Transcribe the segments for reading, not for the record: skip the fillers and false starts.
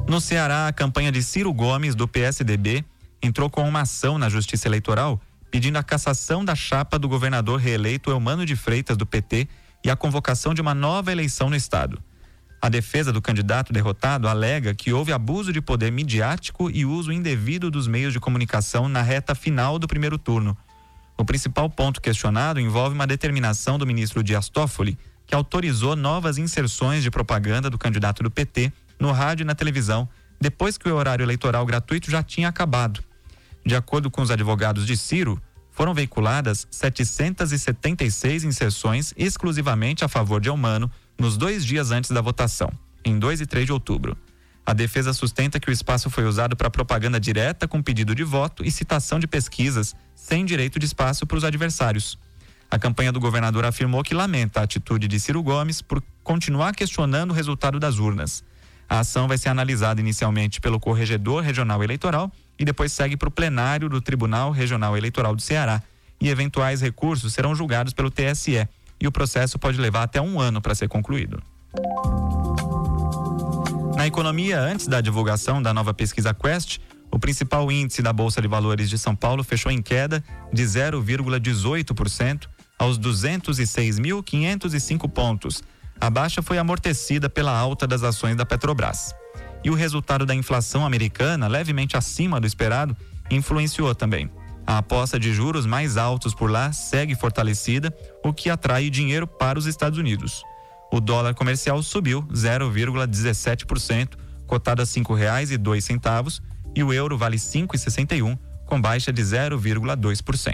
No Ceará, a campanha de Ciro Gomes, do PSDB, entrou com uma ação na Justiça Eleitoral pedindo a cassação da chapa do governador reeleito Eumano de Freitas, do PT, e a convocação de uma nova eleição no estado. A defesa do candidato derrotado alega que houve abuso de poder midiático e uso indevido dos meios de comunicação na reta final do primeiro turno. O principal ponto questionado envolve uma determinação do ministro Dias Toffoli, que autorizou novas inserções de propaganda do candidato do PT no rádio e na televisão, depois que o horário eleitoral gratuito já tinha acabado. De acordo com os advogados de Ciro, foram veiculadas 776 inserções exclusivamente a favor de Eumano nos 2 dias antes da votação, em 2 e 3 de outubro. A defesa sustenta que o espaço foi usado para propaganda direta com pedido de voto e citação de pesquisas, sem direito de espaço para os adversários. A campanha do governador afirmou que lamenta a atitude de Ciro Gomes por continuar questionando o resultado das urnas. A ação vai ser analisada inicialmente pelo Corregedor Regional Eleitoral e depois segue para o plenário do Tribunal Regional Eleitoral do Ceará, e eventuais recursos serão julgados pelo TSE, e o processo pode levar até 1 ano para ser concluído. Na economia, antes da divulgação da nova pesquisa Quest, o principal índice da Bolsa de Valores de São Paulo fechou em queda de 0,18% aos 206.505 pontos. A baixa foi amortecida pela alta das ações da Petrobras. E o resultado da inflação americana, levemente acima do esperado, influenciou também. A aposta de juros mais altos por lá segue fortalecida, o que atrai dinheiro para os Estados Unidos. O dólar comercial subiu 0,17%, cotado a R$ 5,02, e o euro vale R$ 5,61, com baixa de 0,2%.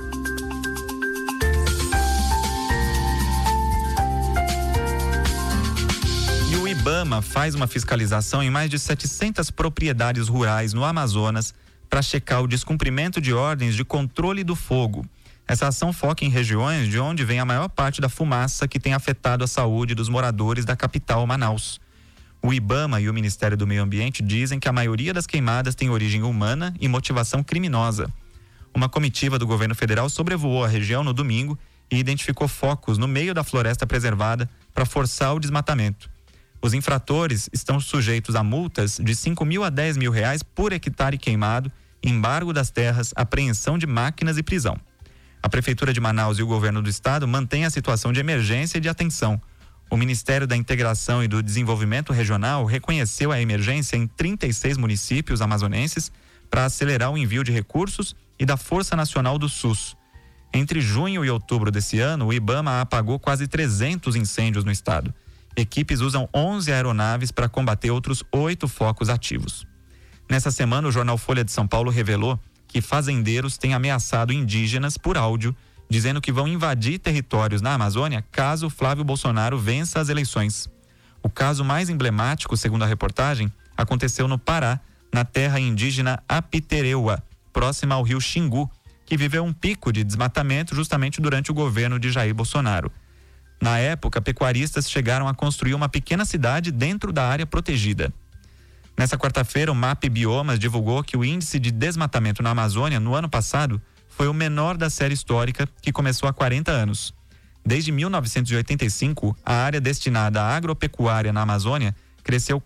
E o IBAMA faz uma fiscalização em mais de 700 propriedades rurais no Amazonas para checar o descumprimento de ordens de controle do fogo. Essa ação foca em regiões de onde vem a maior parte da fumaça que tem afetado a saúde dos moradores da capital, Manaus. O IBAMA e o Ministério do Meio Ambiente dizem que a maioria das queimadas tem origem humana e motivação criminosa. Uma comitiva do governo federal sobrevoou a região no domingo e identificou focos no meio da floresta preservada para forçar o desmatamento. Os infratores estão sujeitos a multas de R$ 5.000 a R$ 10.000 por hectare queimado, embargo das terras, apreensão de máquinas e prisão. A Prefeitura de Manaus e o governo do estado mantêm a situação de emergência e de atenção. O Ministério da Integração e do Desenvolvimento Regional reconheceu a emergência em 36 municípios amazonenses para acelerar o envio de recursos e da Força Nacional do SUS. Entre junho e outubro desse ano, o IBAMA apagou quase 300 incêndios no estado. Equipes usam 11 aeronaves para combater outros 8 focos ativos. Nessa semana, o jornal Folha de São Paulo revelou que fazendeiros têm ameaçado indígenas por áudio, dizendo que vão invadir territórios na Amazônia caso Flávio Bolsonaro vença as eleições. O caso mais emblemático, segundo a reportagem, aconteceu no Pará, na terra indígena Apitereua, próxima ao rio Xingu, que viveu um pico de desmatamento justamente durante o governo de Jair Bolsonaro. Na época, pecuaristas chegaram a construir uma pequena cidade dentro da área protegida. Nessa quarta-feira, o MAP Biomas divulgou que o índice de desmatamento na Amazônia no ano passado foi o menor da série histórica, que começou há 40 anos. Desde 1985, a área destinada à agropecuária na Amazônia cresceu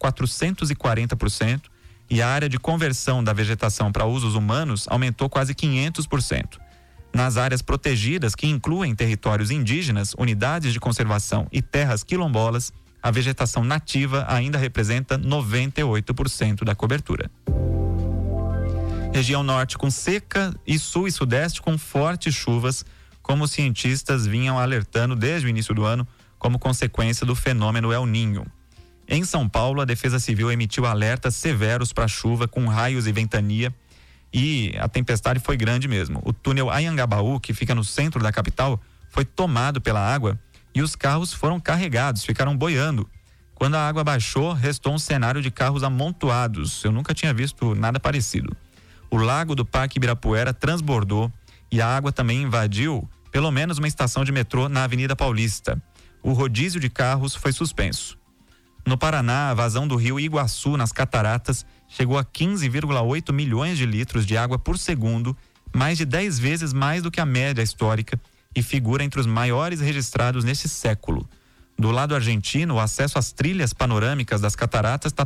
440% e a área de conversão da vegetação para usos humanos aumentou quase 500%. Nas áreas protegidas, que incluem territórios indígenas, unidades de conservação e terras quilombolas, a vegetação nativa ainda representa 98% da cobertura. Região norte com seca e sul e sudeste com fortes chuvas, como os cientistas vinham alertando desde o início do ano, como consequência do fenômeno El Niño. Em São Paulo, a Defesa Civil emitiu alertas severos para chuva com raios e ventania, e a tempestade foi grande mesmo. O túnel Anhangabaú, que fica no centro da capital, foi tomado pela água e os carros foram carregados, ficaram boiando. Quando a água baixou, restou um cenário de carros amontoados. Eu nunca tinha visto nada parecido. O lago do Parque Ibirapuera transbordou e a água também invadiu pelo menos uma estação de metrô na Avenida Paulista. O rodízio de carros foi suspenso. No Paraná, a vazão do rio Iguaçu nas Cataratas chegou a 15,8 milhões de litros de água por segundo, mais de 10 vezes mais do que a média histórica, e figura entre os maiores registrados neste século. Do lado argentino, o acesso às trilhas panorâmicas das cataratas está